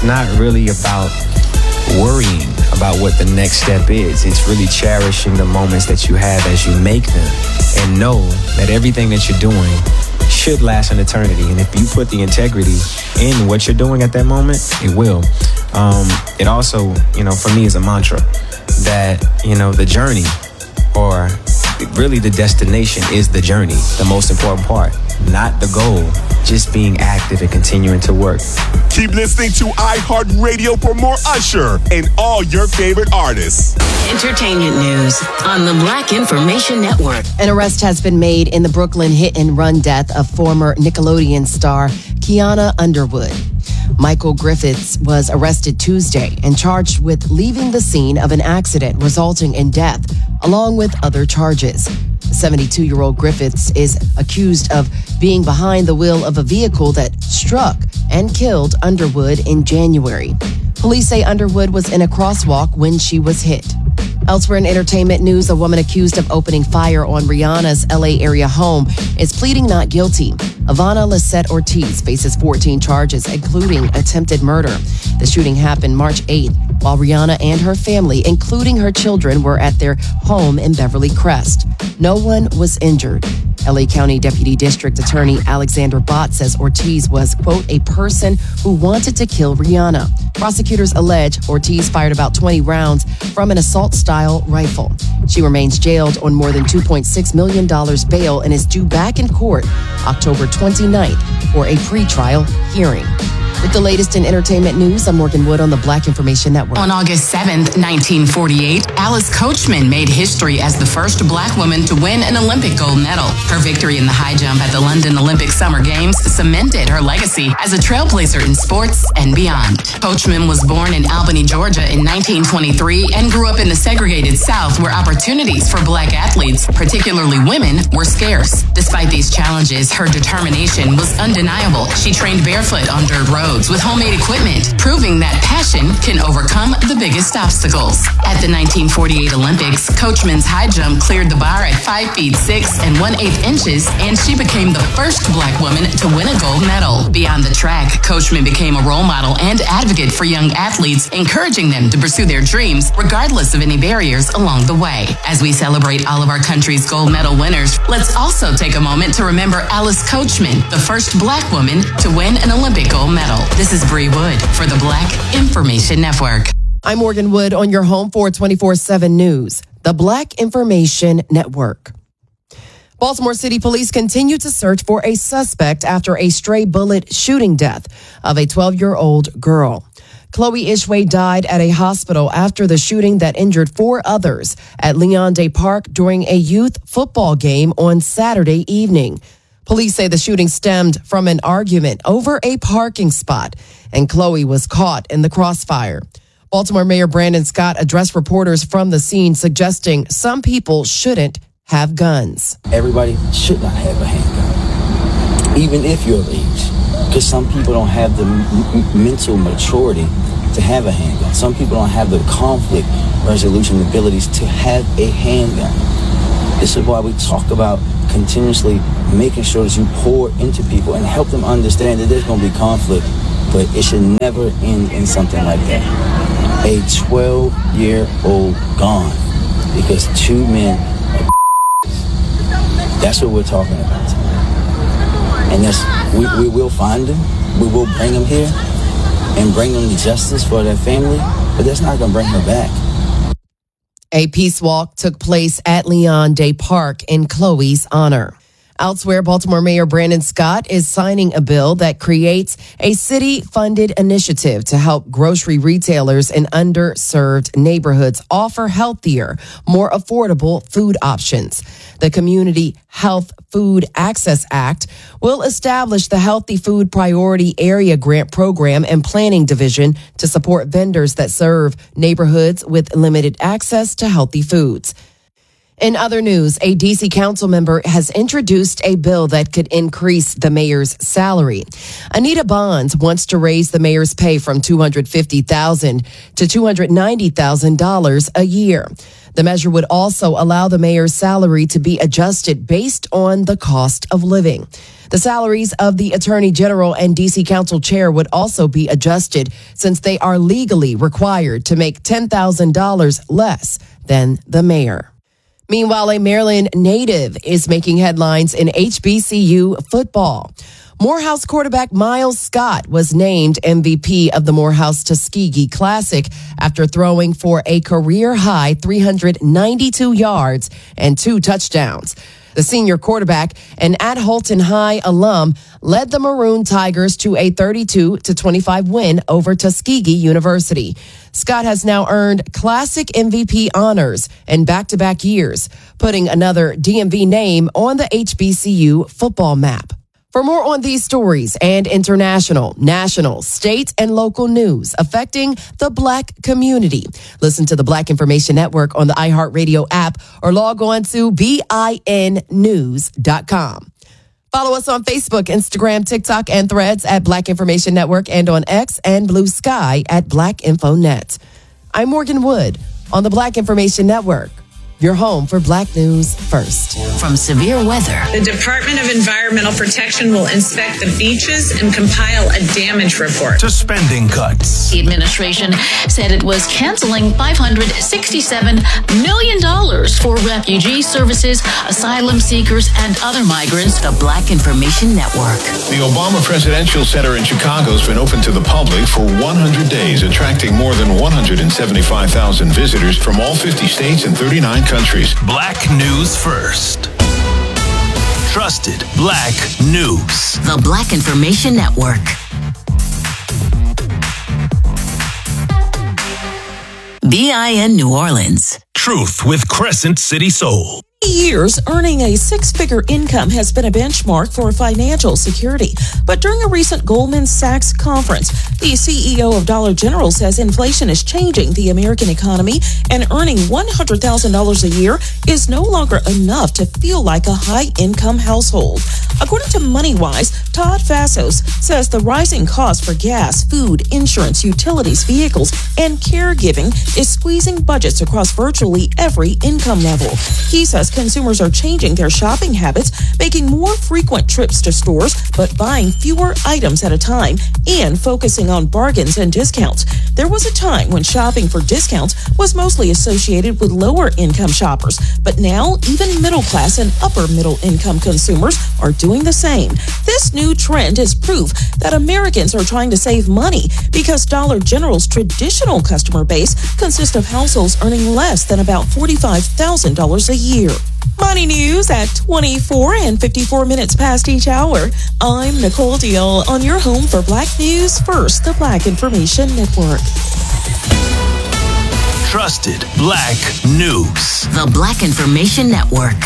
not really about worrying about what the next step is. It's really cherishing the moments that you have as you make them, and know that everything that you're doing should last an eternity. And if you put the integrity in what you're doing at that moment, it will. It also, for me is a mantra that, the journey, or really the destination, is the journey, the most important part, not the goal. Just being active and continuing to work. Keep listening to iHeartRadio for more Usher and all your favorite artists. Entertainment news on the Black Information Network. An arrest has been made in the Brooklyn hit-and-run death of former Nickelodeon star Kiana Underwood. Michael Griffiths was arrested Tuesday and charged with leaving the scene of an accident resulting in death, along with other charges. 72-year-old Griffiths is accused of being behind the wheel of a vehicle that struck and killed Underwood in January. Police say Underwood was in a crosswalk when she was hit. Elsewhere in entertainment news, a woman accused of opening fire on Rihanna's LA area home is pleading not guilty. Ivana Lisette Ortiz faces 14 charges, including attempted murder. The shooting happened March 8th, while Rihanna and her family, including her children, were at their home in Beverly Crest. No one was injured. LA County Deputy District Attorney Alexander Bott says Ortiz was, quote, a person who wanted to kill Rihanna. Prosecutors allege Ortiz fired about 20 rounds from an assault-style rifle. She remains jailed on more than $2.6 million bail and is due back in court October 29th for a pretrial hearing. With the latest in entertainment news, I'm Morgan Wood on the Black Information Network. On August 7th, 1948, Alice Coachman made history as the first Black woman to win an Olympic gold medal. Her victory in the high jump at the London Olympic Summer Games cemented her legacy as a trailblazer in sports and beyond. Coachman was born in Albany, Georgia in 1923 and grew up in the segregated South, where opportunities for Black athletes, particularly women, were scarce. Despite these challenges, her determination was undeniable. She trained barefoot on dirt roads with homemade equipment, proving that passion can overcome the biggest obstacles. At the 1948 Olympics, Coachman's high jump cleared the bar at 5 feet 6 and 1/8 inches, and she became the first Black woman to win a gold medal. Beyond the track, Coachman became a role model and advocate for young athletes, encouraging them to pursue their dreams regardless of any barriers along the way. As we celebrate all of our country's gold medal winners, let's also take a moment to remember Alice Coachman, the first Black woman to win an Olympic gold medal. This is Bree Wood for the Black Information Network. I'm Morgan Wood on your home for 24/7 News, the Black Information Network. Baltimore City Police continue to search for a suspect after a stray bullet shooting death of a 12-year-old girl. Chloe Ishway died at a hospital after the shooting that injured 4 others at Leon Day Park during a youth football game on Saturday evening. Police say the shooting stemmed from an argument over a parking spot, and Chloe was caught in the crossfire. Baltimore Mayor Brandon Scott addressed reporters from the scene, suggesting some people shouldn't have guns. Everybody should not have a handgun, even if you're of age, because some people don't have the mental maturity to have a handgun. Some people don't have the conflict resolution abilities to have a handgun. This is why we talk about continuously making sure that you pour into people and help them understand that there's going to be conflict, but it should never end in something like that. A 12-year-old gone because 2 men are that's what we're talking about tonight. And that's, we will find them, we will bring them here and bring them to justice for their family, but that's not going to bring her back. A peace walk took place at Leon Day Park in Chloe's honor. Elsewhere, Baltimore Mayor Brandon Scott is signing a bill that creates a city-funded initiative to help grocery retailers in underserved neighborhoods offer healthier, more affordable food options. The Community Health Food Access Act will establish the Healthy Food Priority Area Grant Program and Planning Division to support vendors that serve neighborhoods with limited access to healthy foods. In other news, a D.C. council member has introduced a bill that could increase the mayor's salary. Anita Bonds wants to raise the mayor's pay from $250,000 to $290,000 a year. The measure would also allow the mayor's salary to be adjusted based on the cost of living. The salaries of the Attorney General and D.C. Council Chair would also be adjusted since they are legally required to make $10,000 less than the mayor. Meanwhile, a Maryland native is making headlines in HBCU football. Morehouse quarterback Miles Scott was named MVP of the Morehouse Tuskegee Classic after throwing for a career-high 392 yards and 2 touchdowns. The senior quarterback, an at Holton High alum, led the Maroon Tigers to a 32-25 win over Tuskegee University. Scott has now earned Classic MVP honors in back-to-back years, putting another DMV name on the HBCU football map. For more on these stories and international, national, state, and local news affecting the Black community, listen to the Black Information Network on the iHeartRadio app or log on to BINnews.com. Follow us on Facebook, Instagram, TikTok, and Threads at Black Information Network and on X and Blue Sky at Black InfoNet. I'm Morgan Wood on the Black Information Network. Your home for Black News First. From severe weather. The Department of Environmental Protection will inspect the beaches and compile a damage report. To spending cuts. The administration said it was canceling $567 million for refugee services, asylum seekers, and other migrants. The Black Information Network. The Obama Presidential Center in Chicago has been open to the public for 100 days, attracting more than 175,000 visitors from all 50 states and 39 countries. Black News First. Trusted Black News. The Black Information Network. BIN New Orleans. Truth with Crescent City Soul. Years, earning a 6-figure income has been a benchmark for financial security. But during a recent Goldman Sachs conference, the CEO of Dollar General says inflation is changing the American economy and earning $100,000 a year is no longer enough to feel like a high-income household. According to MoneyWise, Todd Fassos says the rising cost for gas, food, insurance, utilities, vehicles, and caregiving is squeezing budgets across virtually every income level. He says consumers are changing their shopping habits, making more frequent trips to stores, but buying fewer items at a time and focusing on bargains and discounts. There was a time when shopping for discounts was mostly associated with lower income shoppers, but now even middle class and upper middle income consumers are doing the same. This new trend is proof that Americans are trying to save money because Dollar General's traditional customer base consists of households earning less than about $45,000 a year. Money news at 24 and 54 minutes past each hour. I'm Nicole Deal on your home for Black News First, the Black Information Network. Trusted Black News. The Black Information Network.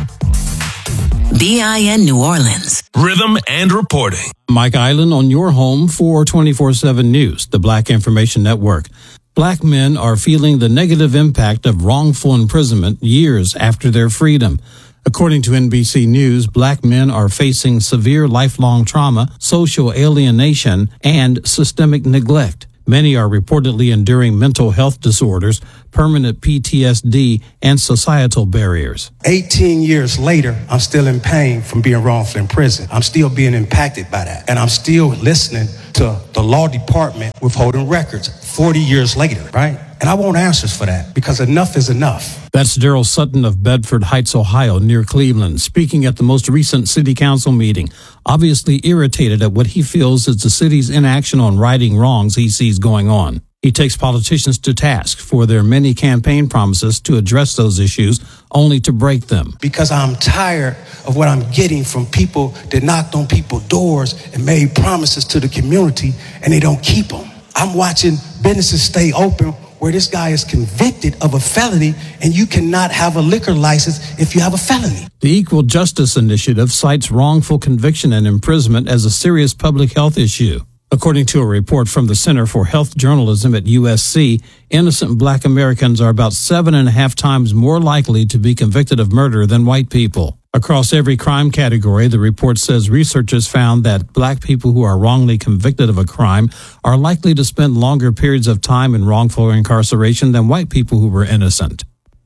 BIN New Orleans. Rhythm and reporting. Mike Island on your home for 24/7 News, the Black Information Network. Black men are feeling the negative impact of wrongful imprisonment years after their freedom. According to NBC News, black men are facing severe lifelong trauma, social alienation, and systemic neglect. Many are reportedly enduring mental health disorders, permanent PTSD, and societal barriers. 18 years later, I'm still in pain from being wrongfully imprisoned. I'm still being impacted by that. And I'm still listening to the law department withholding records 40 years later, right? And I want answers for that because enough is enough. That's Daryl Sutton of Bedford Heights, Ohio, near Cleveland, speaking at the most recent city council meeting, obviously irritated at what he feels is the city's inaction on righting wrongs he sees going on. He takes politicians to task for their many campaign promises to address those issues, only to break them. Because I'm tired of what I'm getting from people that knocked on people's doors and made promises to the community and they don't keep them. I'm watching businesses stay open where this guy is convicted of a felony and you cannot have a liquor license if you have a felony. The Equal Justice Initiative cites wrongful conviction and imprisonment as a serious public health issue. According to a report from the Center for Health Journalism at USC, innocent black Americans are about 7.5 times more likely to be convicted of murder than white people. Across every crime category, the report says researchers found that black people who are wrongly convicted of a crime are likely to spend longer periods of time in wrongful incarceration than white people who were innocent.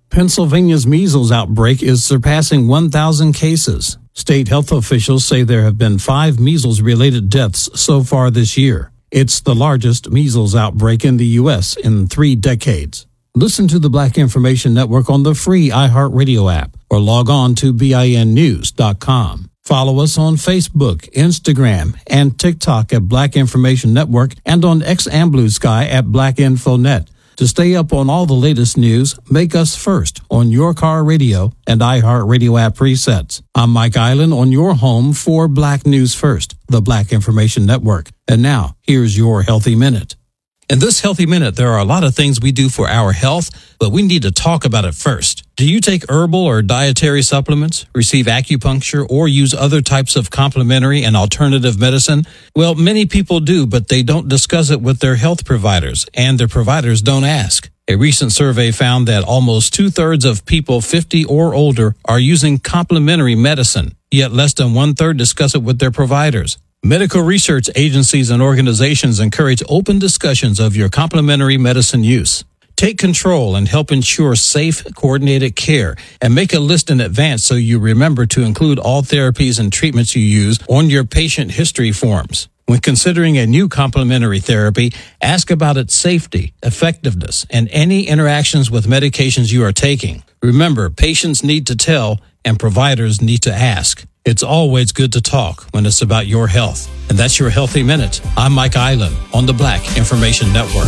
Pennsylvania's measles outbreak is surpassing 1,000 cases. State health officials say there have been 5 measles-related deaths so far this year. It's the largest measles outbreak in the U.S. in 3 decades. Listen to the Black Information Network on the free iHeartRadio app or log on to BINnews.com. Follow us on Facebook, Instagram, and TikTok at Black Information Network and on X and Blue Sky at Black InfoNet. To stay up on all the latest news, make us first on your car radio and iHeartRadio app presets. I'm Mike Island on your home for Black News First, the Black Information Network. And now, here's your Healthy Minute. In this Healthy Minute, there are a lot of things we do for our health, but we need to talk about it first. Do you take herbal or dietary supplements, receive acupuncture, or use other types of complementary and alternative medicine? Well, many people do, but they don't discuss it with their health providers, and their providers don't ask. A recent survey found that almost 2/3 of people 50 or older are using complementary medicine, yet less than 1/3 discuss it with their providers. Medical research agencies and organizations encourage open discussions of your complementary medicine use. Take control and help ensure safe, coordinated care, and make a list in advance so you remember to include all therapies and treatments you use on your patient history forms. When considering a new complementary therapy, ask about its safety, effectiveness, and any interactions with medications you are taking. Remember, patients need to tell and providers need to ask. It's always good to talk when it's about your health. And that's your Healthy Minute. I'm Mike Island on the Black Information Network.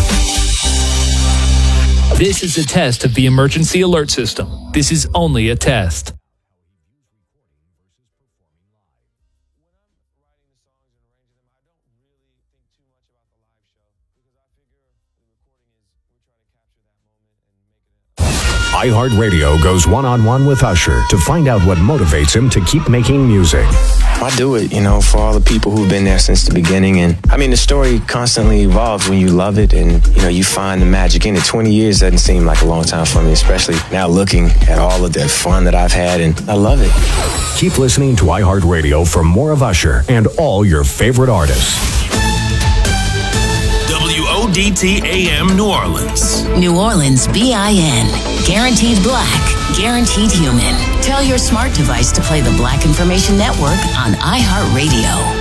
This is a test of the emergency alert system. This is only a test. iHeartRadio goes one-on-one with Usher to find out what motivates him to keep making music. I do it, for all the people who've been there since the beginning. And the story constantly evolves when you love it and, you find the magic in it. 20 years doesn't seem like a long time for me, especially now looking at all of the fun that I've had, and I love it. Keep listening to iHeartRadio for more of Usher and all your favorite artists. WODT AM New Orleans. New Orleans BIN. Guaranteed black. Guaranteed human. Tell your smart device to play the Black Information Network on iHeartRadio.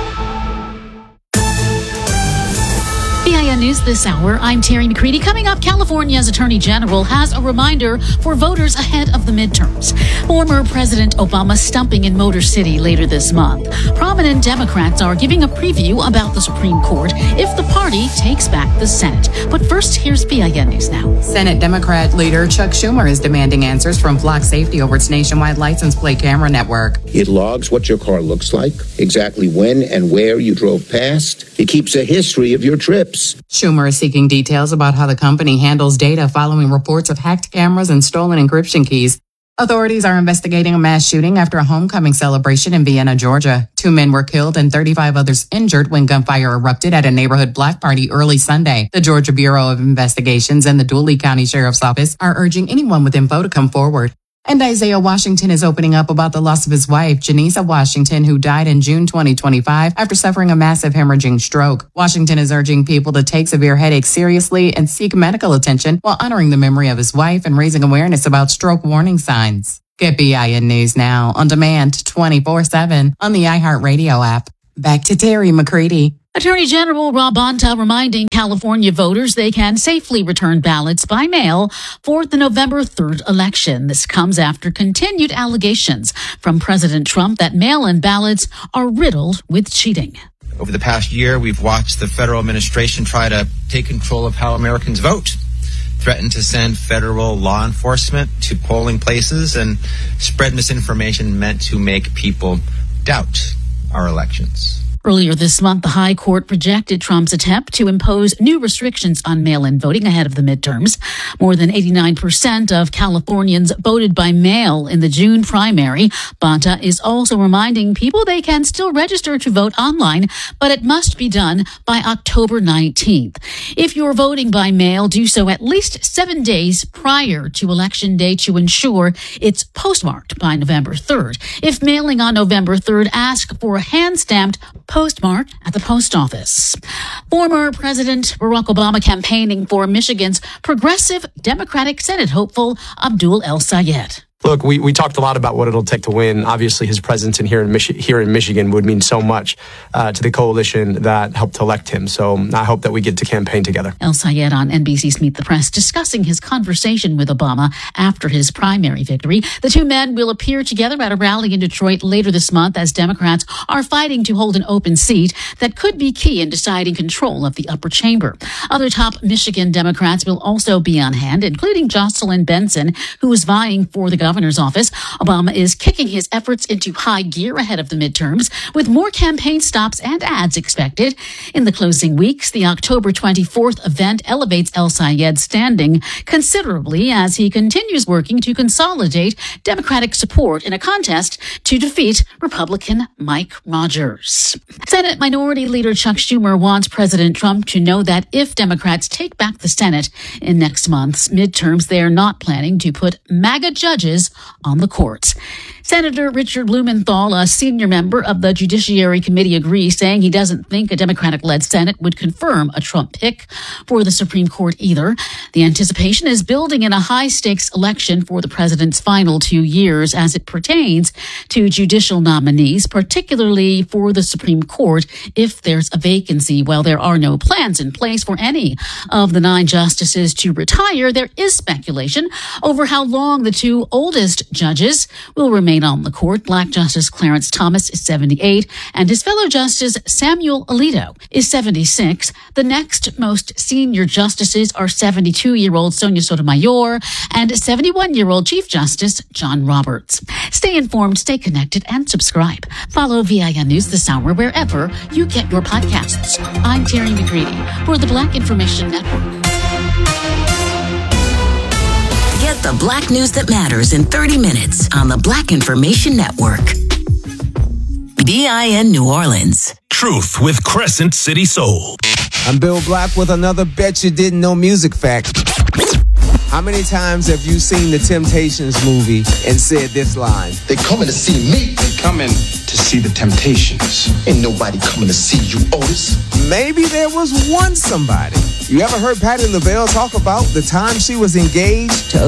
BIN News this hour. I'm Terry McCready. Coming up, California's Attorney General has a reminder for voters ahead of the midterms. Former President Obama stumping in Motor City later this month. Prominent Democrats are giving a preview about the Supreme Court if the party takes back the Senate. But first, here's BIN News now. Senate Democrat leader Chuck Schumer is demanding answers from Flock Safety over its nationwide license plate camera network. It logs what your car looks like, exactly when and where you drove past. It keeps a history of your trips. Schumer is seeking details about how the company handles data following reports of hacked cameras and stolen encryption keys. Authorities are investigating a mass shooting after a homecoming celebration in Vienna, Georgia. 2 men were killed and 35 others injured when gunfire erupted at a neighborhood block party early Sunday. The Georgia Bureau of Investigations and the Dooley County Sheriff's Office are urging anyone with info to come forward. And Isaiah Washington is opening up about the loss of his wife, Janisa Washington, who died in June 2025 after suffering a massive hemorrhaging stroke. Washington is urging people to take severe headaches seriously and seek medical attention while honoring the memory of his wife and raising awareness about stroke warning signs. Get BIN News now on demand 24/7 on the iHeartRadio app. Back to Terry McCready. Attorney General Rob Bonta reminding California voters they can safely return ballots by mail for the November 3rd election. This comes after continued allegations from President Trump that mail-in ballots are riddled with cheating. Over the past year, we've watched the federal administration try to take control of how Americans vote, threaten to send federal law enforcement to polling places, and spread misinformation meant to make people doubt our elections. Earlier this month, the High Court rejected Trump's attempt to impose new restrictions on mail-in voting ahead of the midterms. More than 89% of Californians voted by mail in the June primary. Bonta is also reminding people they can still register to vote online, but it must be done by October 19th. If you're voting by mail, do so at least 7 days prior to Election Day to ensure it's postmarked by November 3rd. If mailing on November 3rd, ask for a hand-stamped Postmark at the post office. Former President Barack Obama campaigning for Michigan's progressive Democratic Senate hopeful Abdul El Sayed. Look, we talked a lot about what it'll take to win. Obviously, his presence here in Michigan would mean so much to the coalition that helped elect him. So I hope that we get to campaign together. El Sayed on NBC's Meet the Press discussing his conversation with Obama after his primary victory. The two men will appear together at a rally in Detroit later this month as Democrats are fighting to hold an open seat that could be key in deciding control of the upper chamber. Other top Michigan Democrats will also be on hand, including Jocelyn Benson, who is vying for the governor's office. Obama is kicking his efforts into high gear ahead of the midterms, with more campaign stops and ads expected. In the closing weeks, the October 24th event elevates El Sayed's standing considerably as he continues working to consolidate Democratic support in a contest to defeat Republican Mike Rogers. Senate Minority Leader Chuck Schumer wants President Trump to know that if Democrats take back the Senate in next month's midterms, they are not planning to put MAGA judges on the courts. Senator Richard Blumenthal, a senior member of the Judiciary Committee, agrees, saying he doesn't think a Democratic-led Senate would confirm a Trump pick for the Supreme Court either. The anticipation is building in a high-stakes election for the president's final 2 years as it pertains to judicial nominees, particularly for the Supreme Court if there's a vacancy. While there are no plans in place for any of the 9 justices to retire, there is speculation over how long the 2 oldest judges will remain on the court. Black Justice Clarence Thomas is 78, and his fellow Justice Samuel Alito is 76. The next most senior justices are 72-year-old Sonia Sotomayor and 71-year-old Chief Justice John Roberts. Stay informed, stay connected, and subscribe. Follow VIN News this hour wherever you get your podcasts. I'm Terry McGreedy for the Black Information Network. Get the Black news that matters in 30 minutes on the Black Information Network. BIN New Orleans. Truth with Crescent City Soul. I'm Bill Black with another Bet You Didn't Know music fact. How many times have you seen the Temptations movie and said this line? They coming to see me. They coming to see the Temptations. Ain't nobody coming to see you, Otis. Maybe there was one somebody. You ever heard Patti LaBelle talk about the time she was engaged to